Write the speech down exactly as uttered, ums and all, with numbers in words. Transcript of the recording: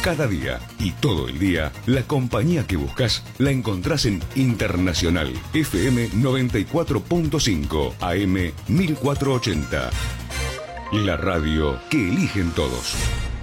Cada día y todo el día, la compañía que buscas la encontrás en Internacional F M noventa y cuatro punto cinco A M mil cuatrocientos ochenta. La radio que eligen todos.